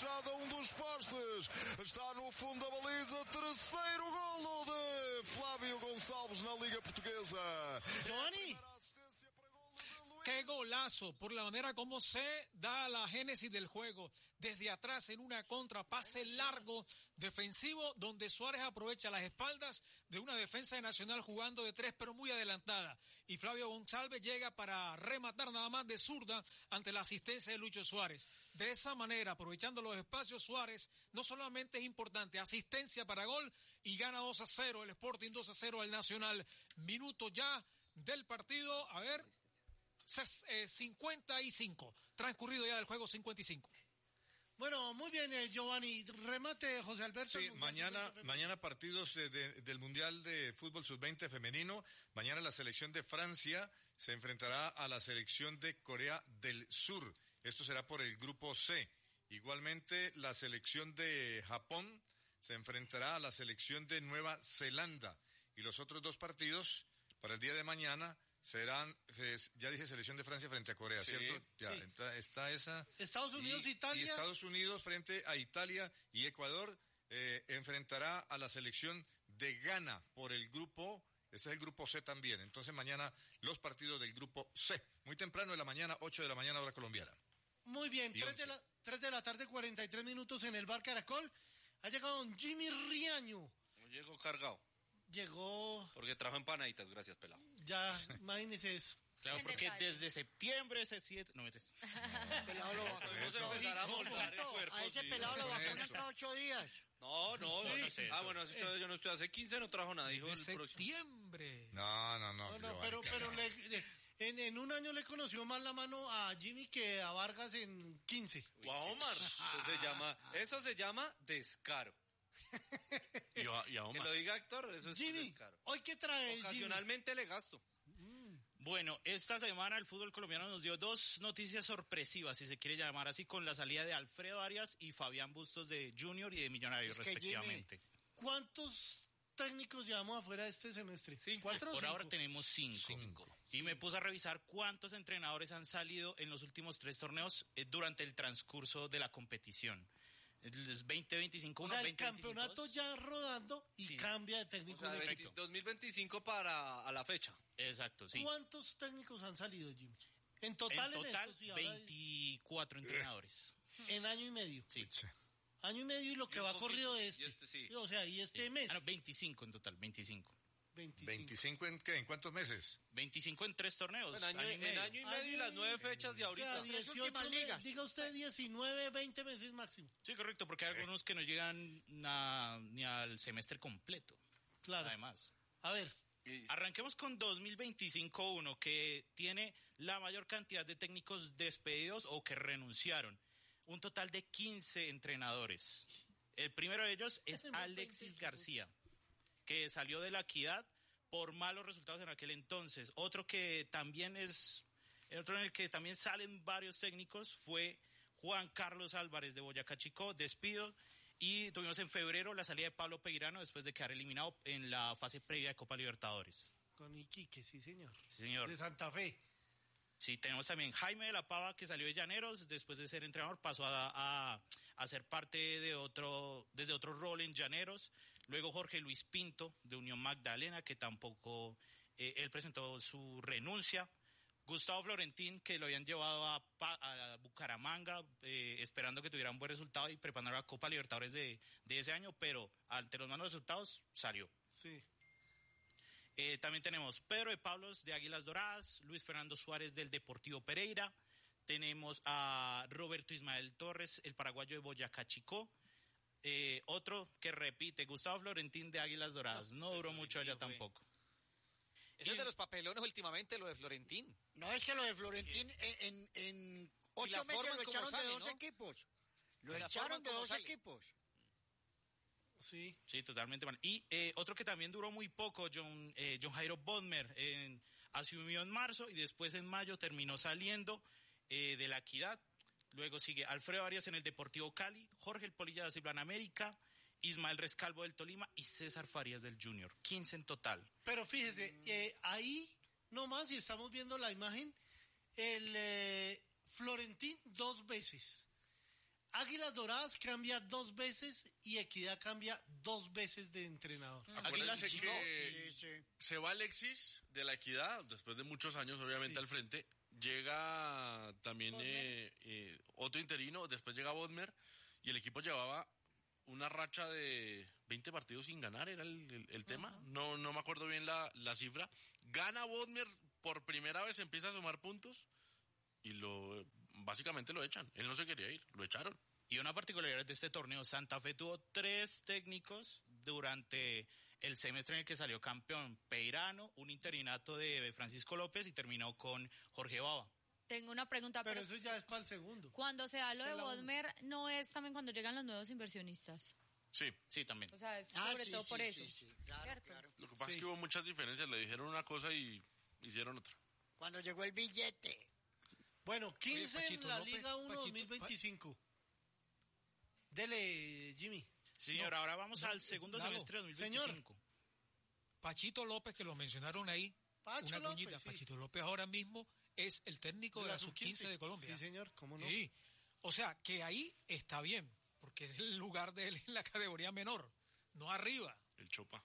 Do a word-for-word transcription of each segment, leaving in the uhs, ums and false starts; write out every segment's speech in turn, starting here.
fechada, um dos postes. Está no fundo da baliza, terceiro golo de Flávio Gonçalves na Liga Portuguesa. Giovanni. ¡Qué golazo! Por la manera como se da la génesis del juego. Desde atrás en una contra, pase largo, defensivo, donde Suárez aprovecha las espaldas de una defensa de Nacional jugando de tres, pero muy adelantada. Y Flávio Gonçalves llega para rematar nada más de zurda ante la asistencia de Lucho Suárez. De esa manera, aprovechando los espacios, Suárez no solamente es importante, asistencia para gol y gana dos a cero el Sporting, dos a cero al Nacional. Minuto ya del partido, a ver... cincuenta y cinco, transcurrido ya del juego cincuenta y cinco. Bueno, muy bien, eh, Giovanni. Remate, José Alberto. Sí, mañana, mañana partidos de, de, del Mundial de Fútbol sub veinte femenino. Mañana la selección de Francia se enfrentará a la selección de Corea del Sur. Esto será por el grupo C. Igualmente, la selección de Japón se enfrentará a la selección de Nueva Zelanda. Y los otros dos partidos para el día de mañana serán, ya dije, selección de Francia frente a Corea, sí, ¿cierto? Ya, sí. está, está esa. Estados Unidos, y, Italia. Y Estados Unidos frente a Italia y Ecuador eh, enfrentará a la selección de Ghana por el grupo, ese es el grupo C también. Entonces mañana los partidos del grupo C, muy temprano de la mañana, ocho de la mañana hora colombiana. Muy bien, tres de, la, tres de la tarde, cuarenta y tres minutos en el Bar Caracol. Ha llegado don Jimmy Riaño. Llegó cargado. Llegó... Porque trajo empanaditas, gracias, pelado. Ya, imagínese eso. Claro, porque desde septiembre ese siete... No, metes. Pelado lo vacunan. A ese pelado lo vacunan cada ocho días. No, no, Sí. no, no es eso. Ah, bueno, hace ocho, yo no estoy, hace quince no trajo nada, dijo De el septiembre. No, no, no. No, no, pero, pero le, le, en, en un año le conoció más la mano a Jimmy que a Vargas en quince. Guau, Omar. Eso se llama, eso se llama descaro. Y a, y a Que Omar. lo diga Héctor, eso es Jimmy, descaro. ¿hoy qué trae Jimmy? Ocasionalmente le gasto. Bueno, esta semana el fútbol colombiano nos dio dos noticias sorpresivas, si se quiere llamar así, con la salida de Alfredo Arias y Fabián Bustos de Junior y de Millonarios, Es que respectivamente. Jimmy, ¿Cuántos técnicos llevamos afuera este semestre? Cinco. ¿Cuatro o Por cinco? ahora tenemos cinco. Cinco. Y me puse a revisar cuántos entrenadores han salido en los últimos tres torneos eh, durante el transcurso de la competición. Es veinte veinticinco, O uno, sea, el veinte campeonato veintidós. ya rodando y Sí. cambia de técnico. O sea, un veinte equipo. dos mil veinticinco para a la fecha. Exacto, sí. ¿Cuántos técnicos han salido, Jimmy? En total, En en, total, esto, sí, ahora veinticuatro entrenadores. en año y medio. Sí. Año y medio y lo que un va poquito, corrido de y este. este sí. O sea, y este mes. Ah, no, veinticinco en total, veinticinco. veinticinco. ¿veinticinco en qué? ¿En cuántos meses? veinticinco en tres torneos. En año, año y en medio. año y medio y las nueve fechas de O sea, ahorita. Tres dieciocho, últimas ligas. diga usted diecinueve, veinte meses máximo. Sí, correcto, porque hay algunos que no llegan a- ni al semestre completo. Claro. Además. A ver, Arranquemos con dos mil veinticinco uno, que tiene la mayor cantidad de técnicos despedidos o que renunciaron. Un total de quince entrenadores. El primero de ellos es Alexis García, que salió de la Equidad por malos resultados en aquel entonces. Otro que también es, otro en el que también salen varios técnicos fue Juan Carlos Álvarez de Boyacá Chicó, despido. Y tuvimos en febrero la salida de Pablo Peirano después de quedar eliminado en la fase previa de Copa Libertadores. con Iquique, sí señor. Sí, señor. De Santa Fe. Sí, tenemos también Jaime de la Pava, que salió de Llaneros, después de ser entrenador pasó a, a, a ser parte de otro, desde otro rol en Llaneros. Luego Jorge Luis Pinto, de Unión Magdalena, que tampoco, eh, él presentó su renuncia. Gustavo Florentín, que lo habían llevado a, a Bucaramanga, eh, esperando que tuviera un buen resultado y preparando la Copa Libertadores de, de ese año, pero ante los malos resultados salió. Sí. Eh, también tenemos Pedro de Pablos de Águilas Doradas, Luis Fernando Suárez del Deportivo Pereira, tenemos a Roberto Ismael Torres, el paraguayo de Boyacá Chicó, eh, otro que repite, Gustavo Florentín de Águilas Doradas, no, no duró mucho allá fue. tampoco. Eso es de los papelones últimamente, lo de Florentín. No, es que lo de Florentín en, en, en ocho meses lo echaron sale, de dos ¿no? equipos. Lo echaron de dos sale. equipos. Sí. Sí, totalmente mal. Y eh, otro que también duró muy poco, John, eh, John Jairo Bodmer, en, asumió en marzo y después en mayo terminó saliendo eh, de la Equidad. Luego sigue Alfredo Arias en el Deportivo Cali, Jorge El Polilla da Silva en América, Ismael Rescalvo del Tolima y César Farías del Junior. quince en total. Pero fíjese, eh, ahí nomás, y estamos viendo la imagen, el eh, Florentín dos veces. Águilas Doradas cambia dos veces y Equidad cambia dos veces de entrenador. Acuérdense Águilas, que Sí, sí. se va Alexis de la Equidad, después de muchos años obviamente Sí. al frente, llega también eh, eh, otro interino, después llega Bodmer, y el equipo llevaba una racha de veinte partidos sin ganar, era el, el- el tema, no, no me acuerdo bien la, la cifra, gana Bodmer, por primera vez empieza a sumar puntos, y lo básicamente lo echan, él no se quería ir, lo echaron. Y una particularidad de este torneo, Santa Fe tuvo tres técnicos durante el semestre en el que salió campeón. Peirano, un interinato de Francisco López y terminó con Jorge Baba. Tengo una pregunta, Pero pero, eso ya es para el segundo. cuando se da lo Esa de es la Bodmer, ¿no es también cuando llegan los nuevos inversionistas? Sí, Sí, también. O sea, es Ah, sobre sí, todo sí, por sí, eso. sí, claro, ¿cierto? claro. lo que pasa Sí. es que hubo muchas diferencias, le dijeron una cosa y hicieron otra. Cuando llegó el billete. Bueno, quince Pachito en la López, Liga uno Pachito, dos mil veinticinco. Dele, Jimmy. Señor, No, ahora vamos no, al segundo Lalo, semestre de dos mil señor. veinticinco. Pachito López, que lo mencionaron ahí, Pacho una López, cuñita. sí. Pachito López ahora mismo es el técnico de la sub quince de Colombia. Sí, señor, cómo no. Sí. O sea, que ahí está bien, porque es el lugar de él en la categoría menor, no arriba. El Chopa.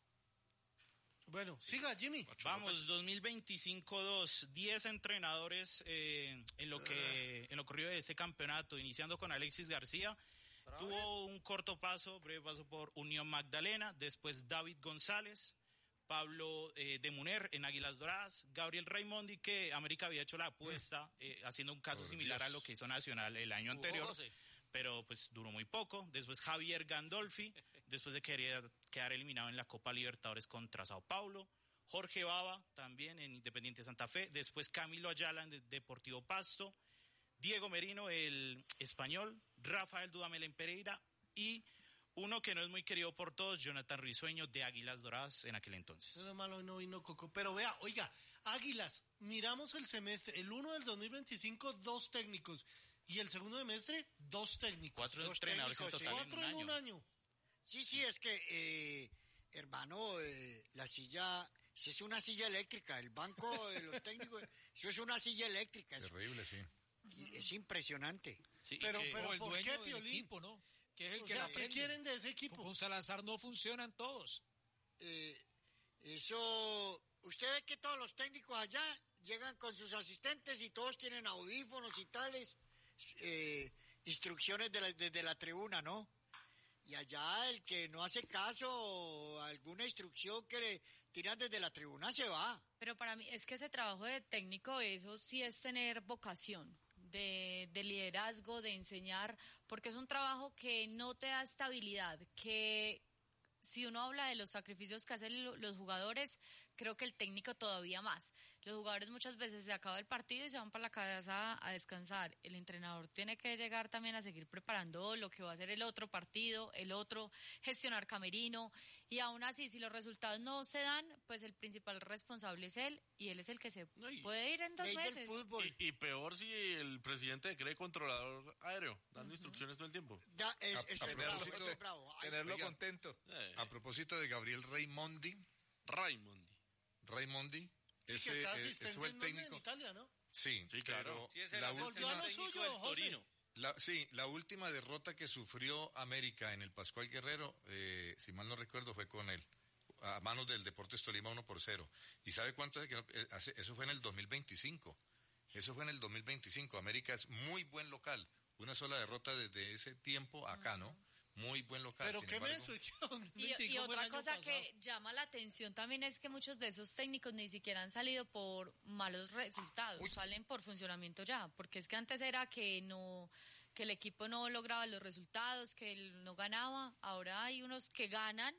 Bueno, siga, Jimmy. Vamos, dos mil veinticinco dos, diez entrenadores eh, en lo que en lo corrido de ese campeonato, iniciando con Alexis García. Tuvo un corto paso, breve paso por Unión Magdalena, después David González, Pablo eh, de Muner en Águilas Doradas, Gabriel Raimondi, que América había hecho la apuesta, eh, haciendo un caso Por similar Dios. a lo que hizo Nacional el año anterior, Jugó, sí. pero pues duró muy poco. Después Javier Gandolfi, después de querer quedar eliminado en la Copa Libertadores contra Sao Paulo. Jorge Baba, también en Independiente Santa Fe. Después Camilo Ayala en De- Deportivo Pasto. Diego Merino, el español. Rafael Dudamel en Pereira. Y uno que no es muy querido por todos, Jonathan Risueño de Águilas Doradas en aquel entonces. No, malo, no vino Coco. Pero vea, oiga, Águilas, miramos el semestre. El uno del dos mil veinticinco, dos técnicos. Y el segundo semestre, dos técnicos. Cuatro Dos entrenadores en técnicos, total Cuatro en en un un año. año. Sí, sí, es que, eh, hermano, eh, la silla, si es una silla eléctrica, el banco de los técnicos, eso es una silla eléctrica, es, Terrible, sí. es impresionante. Sí, y Pero- que- pero- o el ¿por dueño qué, del Piolín? equipo, ¿no? Que es el O que sea, la ¿qué prende. quieren de ese equipo? Con Salazar no funcionan todos. Eh, eso, usted ve que todos los técnicos allá llegan con sus asistentes y todos tienen audífonos y tales, eh, instrucciones de la- desde la tribuna, ¿no? Y allá el que no hace caso o alguna instrucción que le tiran desde la tribuna se va. Pero para mí es que ese trabajo de técnico, eso sí es tener vocación. De, de liderazgo, de enseñar, porque es un trabajo que no te da estabilidad, que si uno habla de los sacrificios que hacen lo- los jugadores, creo que el técnico todavía más. Los jugadores muchas veces se acaba el partido y se van para la casa a descansar. El entrenador tiene que llegar también a seguir preparando lo que va a hacer el otro partido, el otro, gestionar camerino. Y aún así, si los resultados no se dan, pues el principal responsable es él y él es el que se No, y- puede ir en dos Ley del meses. fútbol. Y, y peor si el presidente cree controlador aéreo, dando instrucciones todo el tiempo. Da- es- A- eso a es bravo, propósito, eso es bravo. Ay, Tenerlo Oiga. contento. Eh, A propósito de Gabriel Raimondi, Raimondi. Raimondi, Sí, ese, que está eh, ese asistente fue el en Londres, técnico. en Italia, ¿no? Sí, Sí, claro. pero Sí, es el la asistente Volvió a lo última, técnico suyo, del José. Torino. la, sí, la última derrota que sufrió América en el Pascual Guerrero, eh, si mal no recuerdo, fue con él, a manos del Deportes Tolima uno por cero. ¿Y sabe cuánto es que no- eh, hace- eso fue en el dos mil veinticinco? Eso fue en el dos mil veinticinco. América es muy buen local. Una sola derrota desde ese tiempo acá, ¿no? Muy buen local. Pero sin qué embargo, menso, es que dos mil Y, y veinticinco fue el otra año cosa pasado. que llama la atención también es que muchos de esos técnicos ni siquiera han salido por malos resultados, salen por funcionamiento ya, porque es que antes era que no que el equipo no lograba los resultados, que él no ganaba, ahora hay unos que ganan,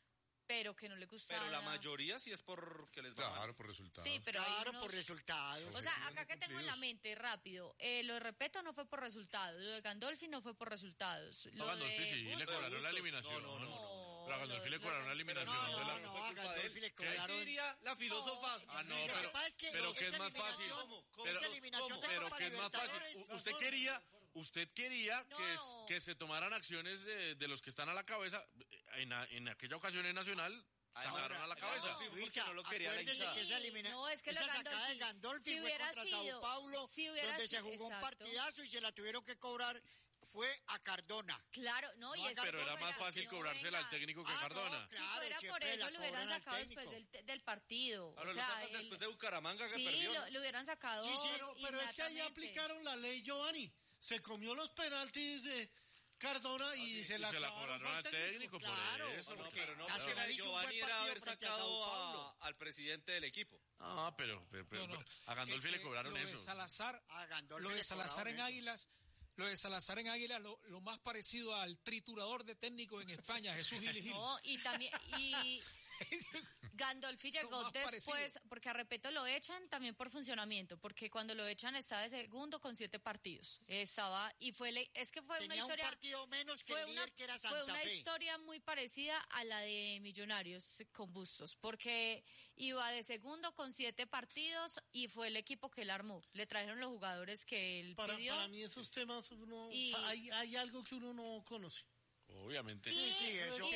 pero que no le gusta. Pero la mayoría sí es porque les va mal. claro, por resultados. Sí, pero hay Claro, unos- por resultados. O sea, acá que tengo en la mente, rápido, eh, lo de Repeto no fue por resultados, lo de Gandolfi no fue por resultados. No, Lo Gandolfi de sí, le Bustos- cobraron la Bustos. eliminación. No, no, no, no. Pero a Gandolfi le Lo- cobraron la lo- eliminación. No, de no, la- no, fue a culpa de Gandolfi él. le Ahí cobraron. sí diría la filósofa. Ah, no, Lo que pero, pasa es que pero esa que es más fácil. eliminación- ¿Cómo? ¿Cómo? Pero, esa eliminación ¿cómo? de pero Copa que es más fácil. Libertadores. U- Usted quería, usted quería No. que, es- que se tomaran acciones de, de los que están a la cabeza. En, a- en aquella ocasión en Nacional, sacaron a la cabeza. no. porque Luisa, no lo quería la acuérdese hinchada. que esa, elimina- No, es que esa lo de sacada de Gandolfi, Gandolfi si fue hubiera contra sido- Sao Paulo, si hubiera donde se sido- jugó un exacto. partidazo y se la tuvieron que cobrar fue a Cardona. Claro, no, y No, es Pero que era fuera- más fácil no, cobrársela al venga. técnico que Ah, no, Cardona. claro, Si fuera por siempre eso la lo hubieran cobran al sacado después técnico. del, del partido. Ahora o lo sea, sacan el- después de Bucaramanga que sí, perdió. lo, lo hubieran sacado. Sí, sí, Pero, pero es que ahí inmediatamente. aplicaron la ley Giovanni. Se comió los penaltis de Cardona y se Y la, se la clavaron cobraron al al técnico, por Claro, eso. No, porque pero no, Nacional pero hizo un buen Giovanni era partido haber frente a Sao sacado Paulo. a- al presidente del equipo. Ah, pero, pero, pero- No, no. a Gandolfi le cobraron lo de eso. Salazar, A Gandolfi lo de le Salazar en cobraron eso. Águilas, lo de Salazar en Águilas, lo, lo más parecido al triturador de técnicos en España, Jesús Gil y Gil. No, y también, y Gandolfi llegó más después, parecido. porque a Repeto lo echan también por funcionamiento, porque cuando lo echan estaba de segundo con siete partidos. Estaba, y fue, le- es que fue una Tenía un historia, partido menos que fue el una, líder que era fue Santa una Fe. historia muy parecida a la de Millonarios con Bustos, porque iba de segundo con siete partidos y fue el equipo que él armó. Le trajeron los jugadores que él Para, pidió. para mí esos temas uno, Y- o sea, hay, hay algo que uno no conoce. Obviamente. y- Sí, sí, eso- y